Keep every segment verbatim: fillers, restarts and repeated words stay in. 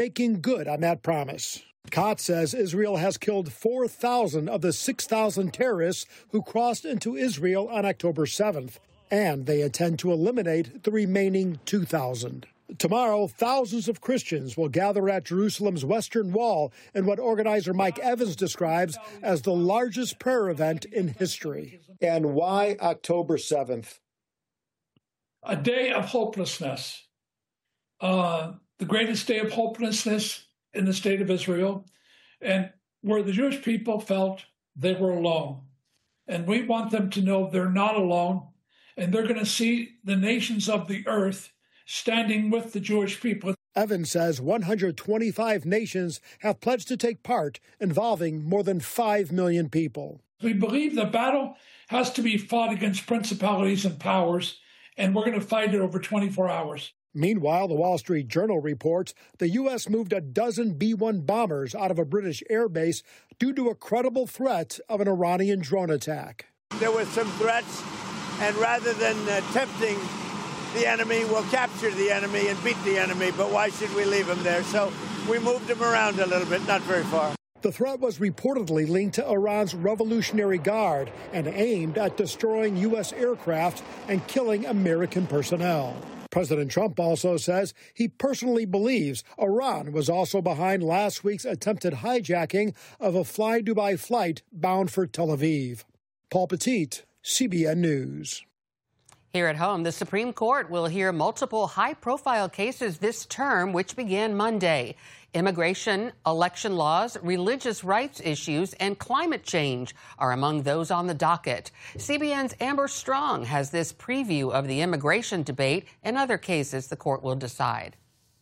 making good on that promise. Katz says Israel has killed four thousand of the six thousand terrorists who crossed into Israel on October seventh, and they intend to eliminate the remaining two thousand. Tomorrow, thousands of Christians will gather at Jerusalem's Western Wall in what organizer Mike Evans describes as the largest prayer event in history. And why October seventh? A day of hopelessness. Uh, the greatest day of hopelessness in the state of Israel, and where the Jewish people felt they were alone. And we want them to know they're not alone, and they're going to see the nations of the earth standing with the Jewish people. Evans says one hundred twenty-five nations have pledged to take part, involving more than five million people. We believe the battle has to be fought against principalities and powers, and we're going to fight it over twenty-four hours. Meanwhile, the Wall Street Journal reports the U S moved a dozen B one bombers out of a British airbase due to a credible threat of an Iranian drone attack. There were some threats, and rather than uh, tempting the enemy, we'll capture the enemy and beat the enemy, but why should we leave him there? So we moved him around a little bit, not very far. The threat was reportedly linked to Iran's Revolutionary Guard and aimed at destroying U S aircraft and killing American personnel. President Trump also says he personally believes Iran was also behind last week's attempted hijacking of a Fly Dubai flight bound for Tel Aviv. Paul Petit, C B N News. Here at home, the Supreme Court will hear multiple high-profile cases this term, which began Monday. Immigration, election laws, religious rights issues, and climate change are among those on the docket. C B N's Amber Strong has this preview of the immigration debate and other cases the court will decide.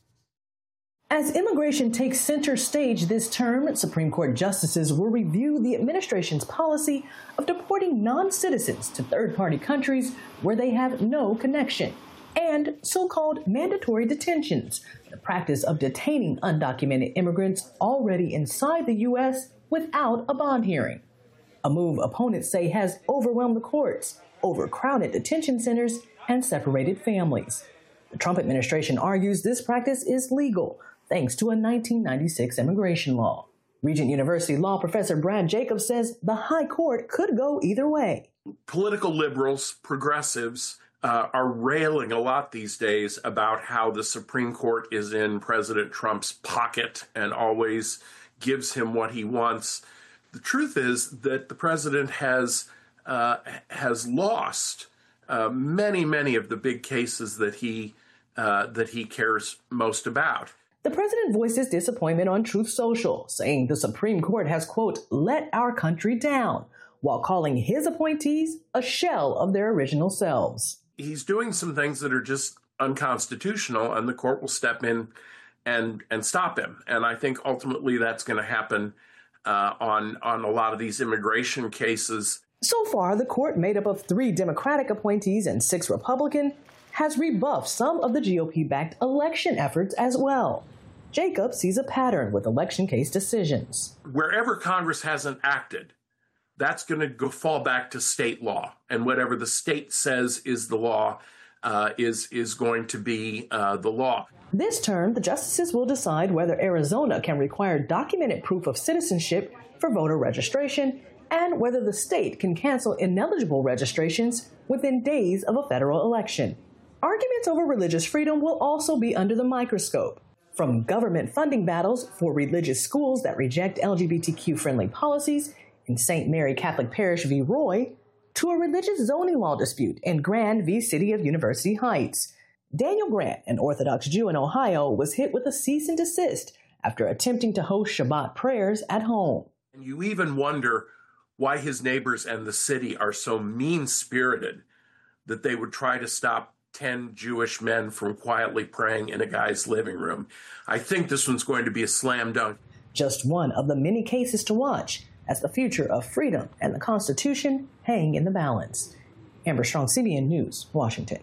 As immigration takes center stage this term, Supreme Court justices will review the administration's policy of deporting non-citizens to third-party countries where they have no connection, and so-called mandatory detentions, the practice of detaining undocumented immigrants already inside the U S without a bond hearing. A move opponents say has overwhelmed the courts, overcrowded detention centers, and separated families. The Trump administration argues this practice is legal, thanks to a nineteen ninety-six immigration law. Regent University law professor Brad Jacobs says the high court could go either way. Political liberals, progressives, uh, are railing a lot these days about how the Supreme Court is in President Trump's pocket and always gives him what he wants. The truth is that the president has uh, has lost uh, many, many of the big cases that he uh, that he cares most about. The president voices disappointment on Truth Social, saying the Supreme Court has, quote, let our country down, while calling his appointees a shell of their original selves. He's doing some things that are just unconstitutional, and the court will step in and and stop him. And I think ultimately that's going to happen uh, on, on a lot of these immigration cases. So far, the court, made up of three Democratic appointees and six Republican, has rebuffed some of the G O P-backed election efforts as well. Jacob sees a pattern with election case decisions. Wherever Congress hasn't acted, that's going to go fall back to state law, and whatever the state says is the law uh, is is going to be uh, the law. This term, the justices will decide whether Arizona can require documented proof of citizenship for voter registration and whether the state can cancel ineligible registrations within days of a federal election. Arguments over religious freedom will also be under the microscope, from government funding battles for religious schools that reject L G B T Q-friendly policies in Saint Mary Catholic Parish v. Roy, to a religious zoning law dispute in Grand v. City of University Heights. Daniel Grant, an Orthodox Jew in Ohio, was hit with a cease and desist after attempting to host Shabbat prayers at home. And you even wonder why his neighbors and the city are so mean-spirited that they would try to stop ten Jewish men from quietly praying in a guy's living room. I think this one's going to be a slam dunk. Just one of the many cases to watch as the future of freedom and the Constitution hang in the balance. Amber Strong, C B N News, Washington.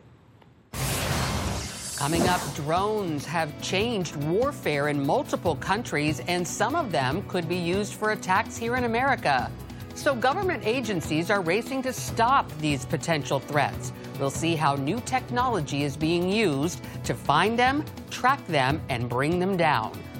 Coming up, drones have changed warfare in multiple countries, and some of them could be used for attacks here in America. So government agencies are racing to stop these potential threats. We'll see how new technology is being used to find them, track them, and bring them down.